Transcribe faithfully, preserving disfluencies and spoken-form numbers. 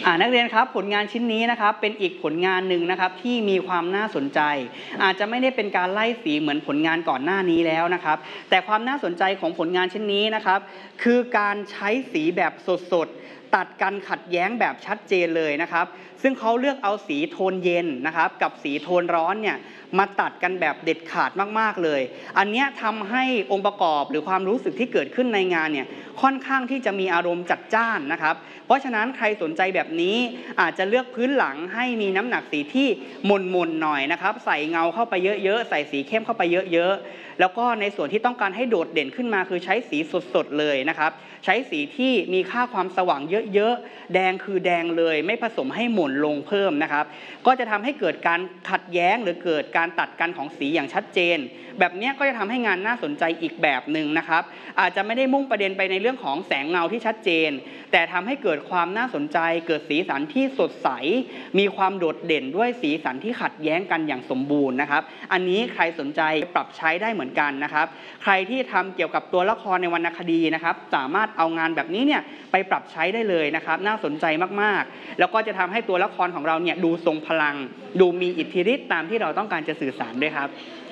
อ่านักเรียนครับผลงานชิ้นนี้นะครับเป็นอีกผลงานหนึ่งนะครับที่มีความน่าสนใจอาจจะไม่ได้เป็นการไล่สีเหมือนผลงานก่อนหน้านี้แล้วนะครับแต่ความน่าสนใจของผลงานชิ้นนี้นะครับคือการใช้สีแบบสดๆตัดกันขัดแย้งแบบชัดเจนเลยนะครับซึ่งเขาเลือกเอาสีโทนเย็นนะครับกับสีโทนร้อนเนี่ยมาตัดกันแบบเด็ดขาดมากๆเลยอันนี้ทำให้องค์ประกอบหรือความรู้สึกที่เกิดขึ้นในงานเนี่ยค่อนข้างที่จะมีอารมณ์จัดจ้านนะครับเพราะฉะนั้นใครสนใจแบบนี้อาจจะเลือกพื้นหลังให้มีน้ำหนักสีที่มนๆหน่อยนะครับใส่เงาเข้าไปเยอะๆใส่สีเข้มเข้าไปเยอะๆแล้วก็ในส่วนที่ต้องการให้โดดเด่นขึ้นมาคือใช้สีสดๆเลยนะครับใช้สีที่มีค่าความสว่างเยอะๆแดงคือแดงเลยไม่ผสมให้หม่นลงเพิ่มนะครับก็จะทำให้เกิดการขัดแย้งหรือเกิดการตัดกันของสีอย่างชัดเจนแบบนี้ก็จะทำให้งานน่าสนใจอีกแบบหนึ่งนะครับอาจจะไม่ได้มุ่งประเด็นไปในเรื่องของแสงเงาที่ชัดเจนแต่ทำให้เกิดความน่าสนใจเกิดสีสันที่สดใสมีความโดดเด่นด้วยสีสันที่ขัดแย้งกันอย่างสมบูรณ์นะครับอันนี้ใครสนใจปรับใช้ได้เหมือนกันนะครับใครที่ทำเกี่ยวกับตัวละครในวรรณคดีนะครับสามารถเอางานแบบนี้เนี่ยไปปรับใช้ได้เลยนะครับน่าสนใจมากๆแล้วก็จะทำให้ตัวละครของเราเนี่ยดูทรงพลังดูมีอิทธิฤทธิ์ตามที่เราต้องการจะสื่อสารด้วยครับ